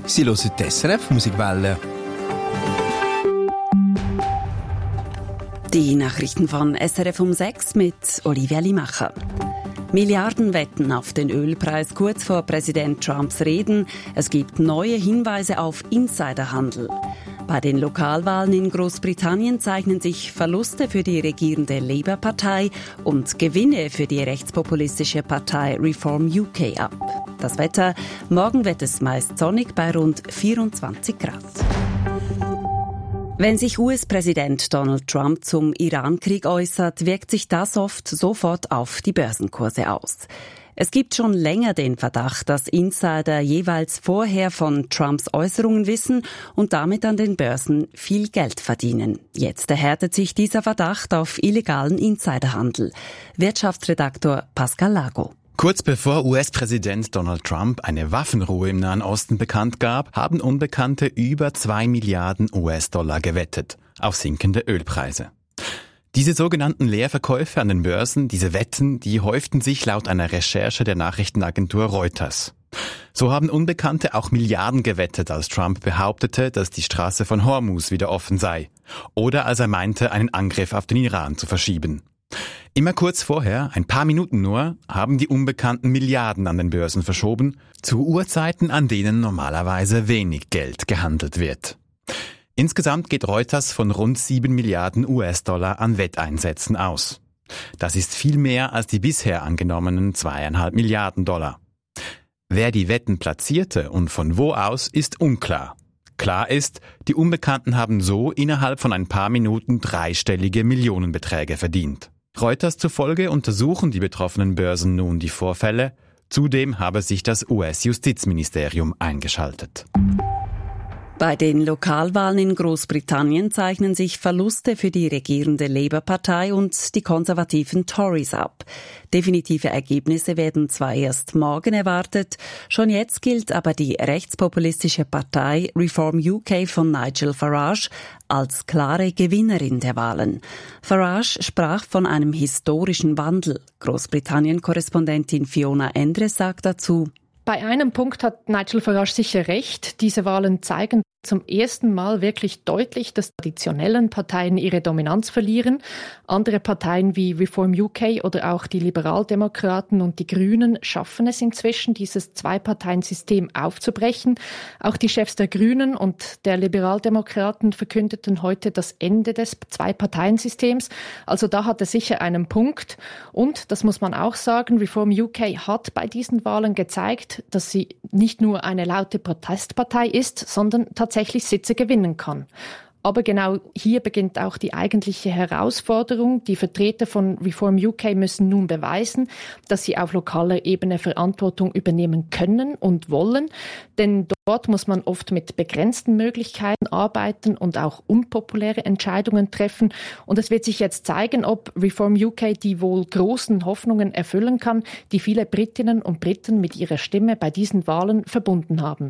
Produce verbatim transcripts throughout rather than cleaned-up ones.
Sie hören die S R F Musikwelle. Die Nachrichten von S R F um sechs mit Olivia Limacher. Milliardenwetten auf den Ölpreis kurz vor Präsident Trumps Reden. Es gibt neue Hinweise auf Insiderhandel. Bei den Lokalwahlen in Großbritannien zeichnen sich Verluste für die regierende Labour-Partei und Gewinne für die rechtspopulistische Partei Reform U K ab. Das Wetter: Morgen wird es meist sonnig bei rund vierundzwanzig Grad. Wenn sich U S-Präsident Donald Trump zum Iran-Krieg äußert, wirkt sich das oft sofort auf die Börsenkurse aus. Es gibt schon länger den Verdacht, dass Insider jeweils vorher von Trumps Äußerungen wissen und damit an den Börsen viel Geld verdienen. Jetzt erhärtet sich dieser Verdacht auf illegalen Insiderhandel. Wirtschaftsredaktor Pascal Lago. Kurz bevor U S-Präsident Donald Trump eine Waffenruhe im Nahen Osten bekannt gab, haben Unbekannte über zwei Milliarden U S-Dollar gewettet auf sinkende Ölpreise. Diese sogenannten Leerverkäufe an den Börsen, diese Wetten, die häuften sich laut einer Recherche der Nachrichtenagentur Reuters. So haben Unbekannte auch Milliarden gewettet, als Trump behauptete, dass die Straße von Hormuz wieder offen sei. Oder als er meinte, einen Angriff auf den Iran zu verschieben. Immer kurz vorher, ein paar Minuten nur, haben die Unbekannten Milliarden an den Börsen verschoben, zu Uhrzeiten, an denen normalerweise wenig Geld gehandelt wird. Insgesamt geht Reuters von rund sieben Milliarden U S-Dollar an Wetteinsätzen aus. Das ist viel mehr als die bisher angenommenen zweieinhalb Milliarden Dollar. Wer die Wetten platzierte und von wo aus, ist unklar. Klar ist, die Unbekannten haben so innerhalb von ein paar Minuten dreistellige Millionenbeträge verdient. Reuters zufolge untersuchen die betroffenen Börsen nun die Vorfälle. Zudem habe sich das U S-Justizministerium eingeschaltet. Bei den Lokalwahlen in Großbritannien zeichnen sich Verluste für die regierende Labour-Partei und die konservativen Tories ab. Definitive Ergebnisse werden zwar erst morgen erwartet, schon jetzt gilt aber die rechtspopulistische Partei Reform U K von Nigel Farage als klare Gewinnerin der Wahlen. Farage sprach von einem historischen Wandel. Großbritannien-Korrespondentin Fiona Endres sagt dazu: Bei einem Punkt hat Nigel Farage sicher recht. Diese Wahlen zeigen zum ersten Mal wirklich deutlich, dass traditionellen Parteien ihre Dominanz verlieren. Andere Parteien wie Reform U K oder auch die Liberaldemokraten und die Grünen schaffen es inzwischen, dieses Zwei-Parteien-System aufzubrechen. Auch die Chefs der Grünen und der Liberaldemokraten verkündeten heute das Ende des Zwei-Parteien-Systems. Also da hat er sicher einen Punkt. Und, das muss man auch sagen, Reform U K hat bei diesen Wahlen gezeigt, dass sie nicht nur eine laute Protestpartei ist, sondern tatsächlich Sitze gewinnen kann. Aber genau hier beginnt auch die eigentliche Herausforderung. Die Vertreter von Reform U K müssen nun beweisen, dass sie auf lokaler Ebene Verantwortung übernehmen können und wollen. Denn dort muss man oft mit begrenzten Möglichkeiten arbeiten und auch unpopuläre Entscheidungen treffen. Und es wird sich jetzt zeigen, ob Reform U K die wohl großen Hoffnungen erfüllen kann, die viele Britinnen und Briten mit ihrer Stimme bei diesen Wahlen verbunden haben.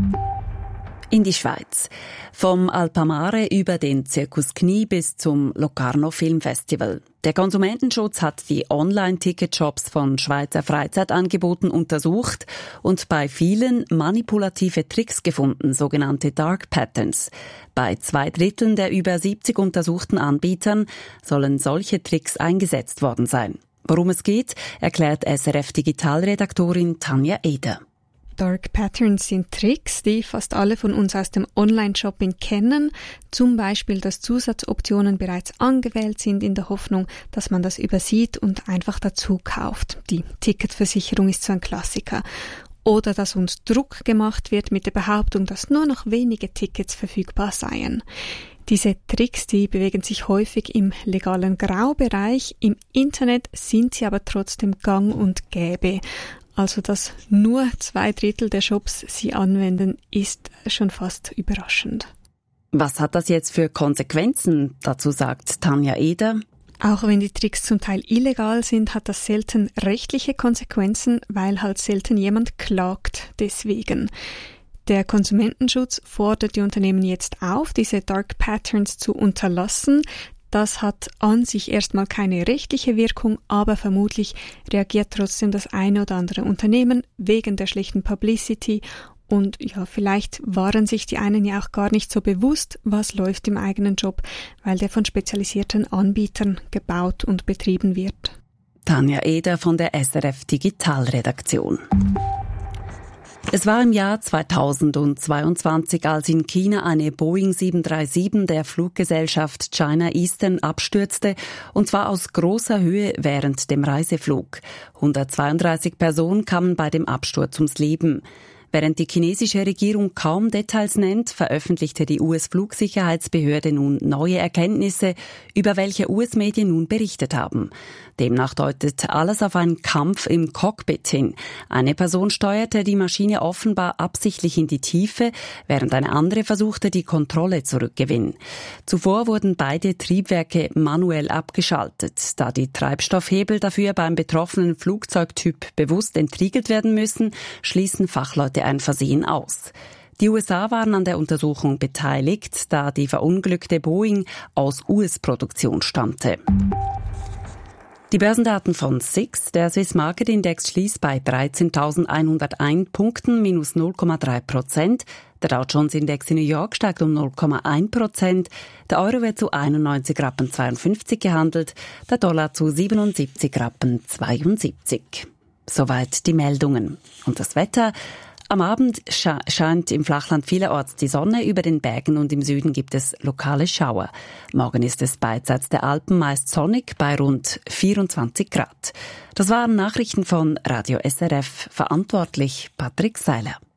In die Schweiz. Vom Alpamare über den Zirkus Knie bis zum Locarno Filmfestival. Der Konsumentenschutz hat die Online-Ticket-Shops von Schweizer Freizeitangeboten untersucht und bei vielen manipulative Tricks gefunden, sogenannte Dark Patterns. Bei zwei Dritteln der über siebzig untersuchten Anbietern sollen solche Tricks eingesetzt worden sein. Worum es geht, erklärt S R F-Digitalredaktorin Tanja Eder. Dark Patterns sind Tricks, die fast alle von uns aus dem Online-Shopping kennen. Zum Beispiel, dass Zusatzoptionen bereits angewählt sind in der Hoffnung, dass man das übersieht und einfach dazu kauft. Die Ticketversicherung ist so ein Klassiker. Oder dass uns Druck gemacht wird mit der Behauptung, dass nur noch wenige Tickets verfügbar seien. Diese Tricks, die bewegen sich häufig im legalen Graubereich. Im Internet sind sie aber trotzdem gang und gäbe. Also, dass nur zwei Drittel der Shops sie anwenden, ist schon fast überraschend. Was hat das jetzt für Konsequenzen? Dazu sagt Tanja Eder: Auch wenn die Tricks zum Teil illegal sind, hat das selten rechtliche Konsequenzen, weil halt selten jemand klagt deswegen. Der Konsumentenschutz fordert die Unternehmen jetzt auf, diese Dark Patterns zu unterlassen. Das hat an sich erstmal keine rechtliche Wirkung, aber vermutlich reagiert trotzdem das eine oder andere Unternehmen wegen der schlechten Publicity Und ja, vielleicht waren sich die einen ja auch gar nicht so bewusst, was läuft im eigenen Job, weil der von spezialisierten Anbietern gebaut und betrieben wird. Tanja Eder von der S R F Digitalredaktion. Es war im Jahr zweitausendzweiundzwanzig, als in China eine Boeing sieben drei sieben der Fluggesellschaft China Eastern abstürzte, und zwar aus großer Höhe während dem Reiseflug. hundertzweiunddreißig Personen kamen bei dem Absturz ums Leben. Während die chinesische Regierung kaum Details nennt, veröffentlichte die U S-Flugsicherheitsbehörde nun neue Erkenntnisse, über welche U S-Medien nun berichtet haben. Demnach deutet alles auf einen Kampf im Cockpit hin. Eine Person steuerte die Maschine offenbar absichtlich in die Tiefe, während eine andere versuchte, die Kontrolle zurückgewinnen. Zuvor wurden beide Triebwerke manuell abgeschaltet. Da die Treibstoffhebel dafür beim betroffenen Flugzeugtyp bewusst entriegelt werden müssen, schließen Fachleute ein Versehen aus. Die U S A waren an der Untersuchung beteiligt, da die verunglückte Boeing aus U S-Produktion stammte. Die Börsendaten von S I X, der Swiss Market Index, schließt bei dreizehntausendeinhunderteins Punkten, minus null Komma drei Prozent. Der Dow Jones Index in New York steigt um null Komma eins Prozent. Der Euro wird zu einundneunzig Rappen zweiundfünfzig gehandelt, der Dollar zu siebenundsiebzig Rappen zweiundsiebzig. Soweit die Meldungen. Und das Wetter? Am Abend sche- scheint im Flachland vielerorts die Sonne, über den Bergen und im Süden gibt es lokale Schauer. Morgen ist es beidseits der Alpen meist sonnig bei rund vierundzwanzig Grad. Das waren Nachrichten von Radio S R F, verantwortlich Patrick Seiler.